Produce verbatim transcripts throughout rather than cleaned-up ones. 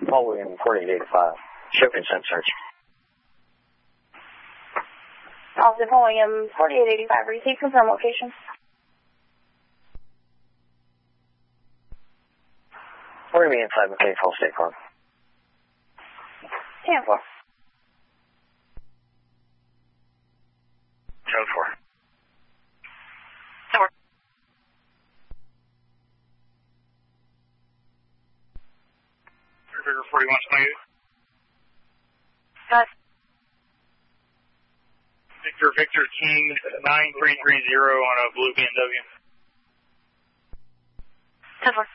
Paul William, forty-eight eighty-five. Show consent search. Austin Paul William, forty-eight eighty-five. Receive, confirm location. We're going to be inside McKinney Falls State Park. ten four. ten four. ten four. Figure forty-one twenty-eight. Guys. Victor, Victor King, nine three three zero on a blue B M W. ten four.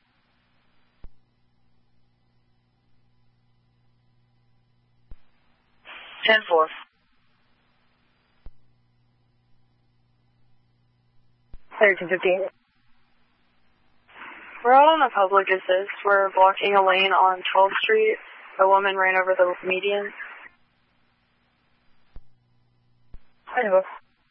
ten four. thirteen fifteen. We're out on a public assist. We're blocking a lane on twelfth street. A woman ran over the median. I know.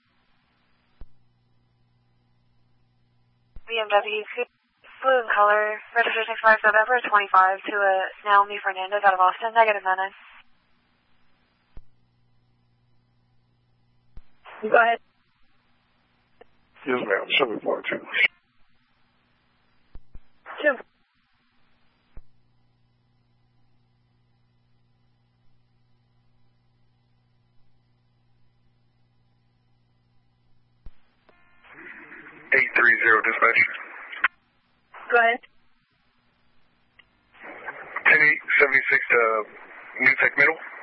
B M W, blue in color, registration five November twenty-five to a Naomi Fernandez out of Austin, negative nine nine. Go ahead. Yes, ma'am. seven four two. Two. eight three zero dispatch. Go ahead. ten eight seventy-six to New Tech Middle.